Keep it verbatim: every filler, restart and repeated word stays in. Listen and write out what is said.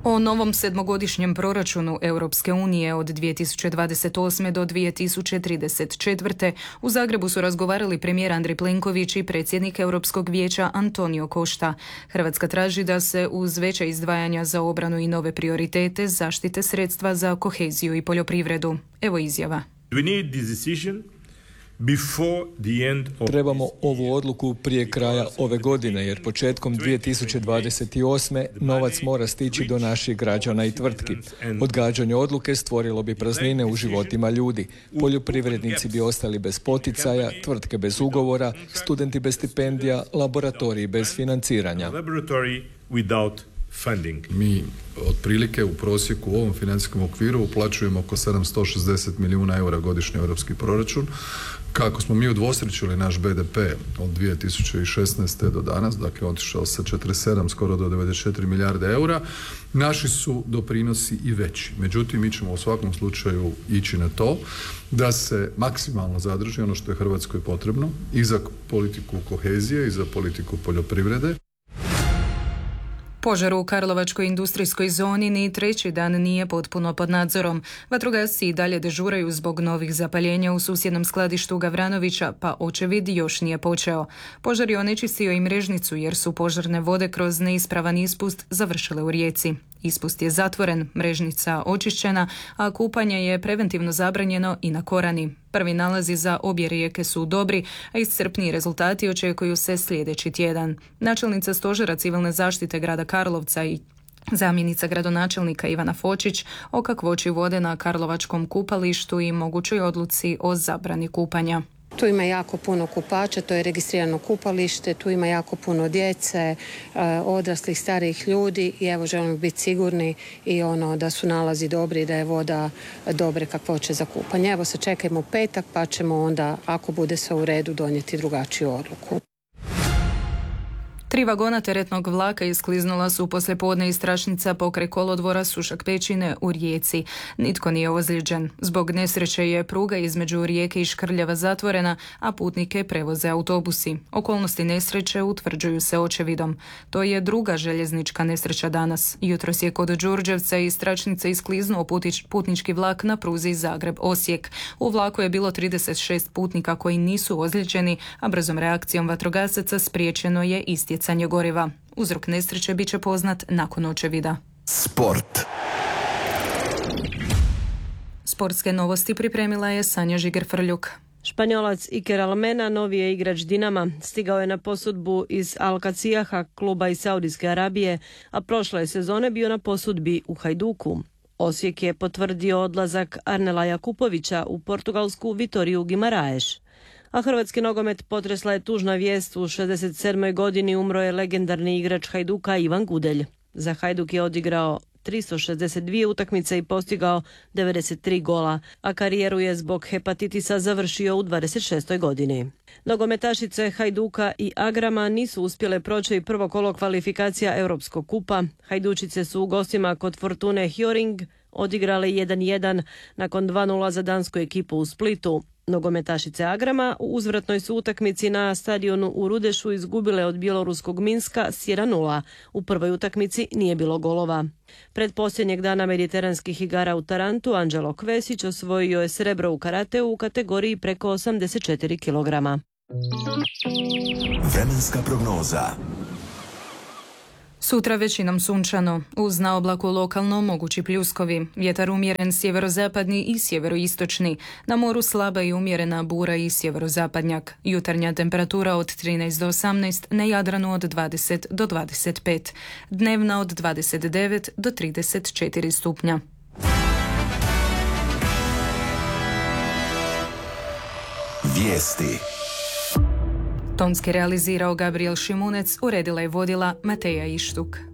O novom sedmogodišnjem proračunu Europske unije od dvije tisuće dvadeset osme do dvije tisuće trideset četvrte u Zagrebu su razgovarali premijer Andrej Plenković i predsjednik Europskog vijeća Antonio Costa. Hrvatska traži da se uz veća izdvajanja za obranu i nove prioritete zaštite sredstva za koheziju i poljoprivredu. Evo izjava. We need this decision before the end of Trebamo ovu odluku prije kraja ove godine, jer početkom dvije tisuće dvadeset osme novac mora stići do naših građana i tvrtki. Odgađanje odluke stvorilo bi praznine u životima ljudi. Poljoprivrednici bi ostali bez poticaja, tvrtke bez ugovora, studenti bez stipendija, laboratoriji bez financiranja. Funding. Mi otprilike u prosjeku u ovom financijskom okviru uplaćujemo oko sedamsto šezdeset milijuna eura godišnji europski proračun. Kako smo mi udvostručili naš be de pe od dvije tisuće šesnaeste do danas, dakle otišao sa četrdeset sedam skoro do devedeset četiri milijarde eura, naši su doprinosi i veći. Međutim, mi ćemo u svakom slučaju ići na to da se maksimalno zadrži ono što je Hrvatskoj potrebno i za politiku kohezije i za politiku poljoprivrede. Požar u Karlovačkoj industrijskoj zoni ni treći dan nije potpuno pod nadzorom. Vatrogasci i dalje dežuraju zbog novih zapaljenja u susjednom skladištu Gavranovića, pa očevid još nije počeo. Požar je onečistio i Mrežnicu jer su požarne vode kroz neispravan ispust završile u rijeci. Ispust je zatvoren, Mrežnica očišćena, a kupanje je preventivno zabranjeno i na Korani. Prvi nalazi za obje rijeke su dobri, a iscrpniji rezultati očekuju se sljedeći tjedan. Načelnica Stožera civilne zaštite grada Karlovca i zamjenica gradonačelnika Ivana Fočić o kakvoći vode na Karlovačkom kupalištu i mogućoj odluci o zabrani kupanja. Tu ima jako puno kupača, to je registrirano kupalište, tu ima jako puno djece, odraslih, starijih ljudi i evo želimo biti sigurni i ono da su nalazi dobri i da je voda dobre kakvoće za kupanje. Evo se čekajmo petak pa ćemo onda, ako bude sve u redu, donijeti drugačiju odluku. Tri vagona teretnog vlaka iskliznula su poslijepodne iz tračnica pokraj kolodvora Sušak Pećine u Rijeci. Nitko nije ozlijeđen. Zbog nesreće je pruga između Rijeke i Škrljeva zatvorena, a putnike prevoze autobusi. Okolnosti nesreće utvrđuju se očevidom. To je druga željeznička nesreća danas. Jutros je kod Đurđevca iz tračnice iskliznuo putič, putnički vlak na pruzi Zagreb-Osijek. U vlaku je bilo trideset šest putnika koji nisu ozlijeđeni, a brzom reakcijom vatrogasaca spriječeno je istjecanje goriva. Uzrok nesreće bit će poznat nakon očevida. Sport. Sportske novosti pripremila je Sanja Žiger-Frljuk. Španjolac Iker Almena, novi je igrač Dinama, stigao je na posudbu iz Al-Kasijaha, kluba iz Saudijske Arabije, a prošle sezone bio na posudbi u Hajduku. Osijek je potvrdio odlazak Arnela Jakupovića u portugalsku Vitoriju Guimaraes. A hrvatski nogomet potresla je tužna vijest. U šezdeset sedmoj godini umro je legendarni igrač Hajduka Ivan Gudelj. Za Hajduk je odigrao tristo šezdeset dvije utakmice i postigao devedeset tri gola, a karijeru je zbog hepatitisa završio u dvadeset šestoj godini. Nogometašice Hajduka i Agrama nisu uspjele proći prvo kolo kvalifikacija Europskog kupa. Hajdučice su u gostima kod Fortune Hjoring odigrale jedan jedan nakon dva nula za dansku ekipu u Splitu. Nogometašice Agrama u uzvratnoj su utakmici na stadionu u Rudešu izgubile od bjeloruskog Minska s jedan nula. U prvoj utakmici nije bilo golova. Pred posljednjeg dana mediteranskih igara u Tarantu Anđelo Kvesić osvojio je srebro u karateu u kategoriji preko osamdeset četiri kilograma. Vremenska prognoza. Sutra većinom sunčano, uz na oblaku lokalno mogući pljuskovi, vjetar umjeren sjeverozapadni i sjeveroistočni, na moru slaba i umjerena bura i sjeverozapadnjak. Jutarnja temperatura od trinaest do osamnaest, na Jadranu od dvadeset do dvadeset pet, dnevna od dvadeset devet do trideset četiri stupnja. Vijesti. Tonski realizirao Gabriel Šimunec, uredila i vodila Mateja Ištuk.